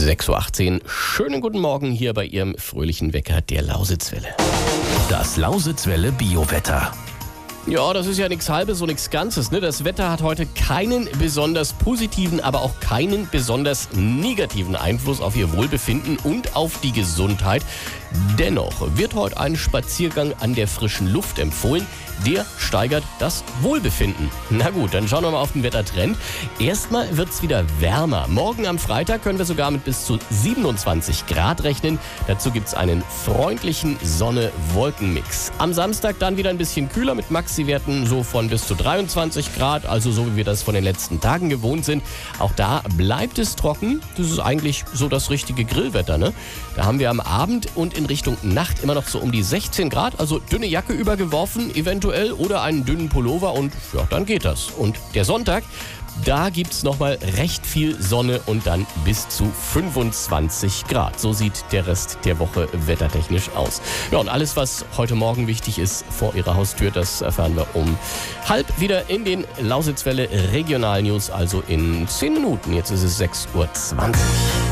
6:18 Uhr. Schönen guten Morgen hier bei Ihrem fröhlichen Wecker der Lausitzwelle. Das Lausitzwelle Biowetter. Ja, das ist ja nichts Halbes und nichts Ganzes, ne? Das Wetter hat heute keinen besonders positiven, aber auch keinen besonders negativen Einfluss auf Ihr Wohlbefinden und auf die Gesundheit. Dennoch wird heute ein Spaziergang an der frischen Luft empfohlen. Der steigert das Wohlbefinden. Na gut, dann schauen wir mal auf den Wettertrend. Erstmal wird es wieder wärmer. Morgen am Freitag können wir sogar mit bis zu 27 Grad rechnen. Dazu gibt es einen freundlichen Sonne-Wolken-Mix. Am Samstag dann wieder ein bisschen kühler mit Maxi-Werten so von bis zu 23 Grad. Also so wie wir das von den letzten Tagen gewohnt sind. Auch da bleibt es trocken. Das ist eigentlich so das richtige Grillwetter, ne? Da haben wir am Abend und in Richtung Nacht immer noch so um die 16 Grad. Also dünne Jacke übergeworfen, eventuell oder einen dünnen Pullover und ja, dann geht das. Und der Sonntag, da gibt es nochmal recht viel Sonne und dann bis zu 25 Grad. So sieht der Rest der Woche wettertechnisch aus. Ja, und alles, was heute Morgen wichtig ist vor Ihrer Haustür, das erfahren wir um 12:30 wieder in den Lausitzwelle Regionalnews, also in 10 Minuten. Jetzt ist es 6:20 Uhr.